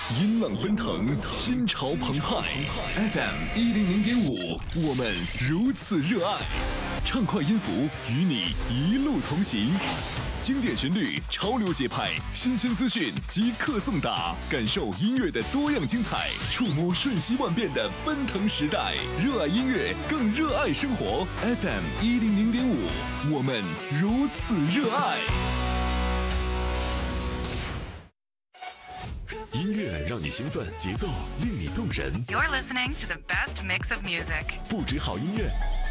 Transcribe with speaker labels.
Speaker 1: 音浪奔腾，心潮澎湃。FM100.5，我们如此热爱。畅快音符与你一路同行，经典旋律，潮流节拍，新鲜资讯即刻送达，感受音乐的多样精彩，触摸瞬息万变的奔腾时代。热爱音乐，更热爱生活。FM100.5，我们如此热爱。音乐让你兴奋，节奏令你动人。
Speaker 2: You're listening to the best mix of music.
Speaker 1: 不止好音乐，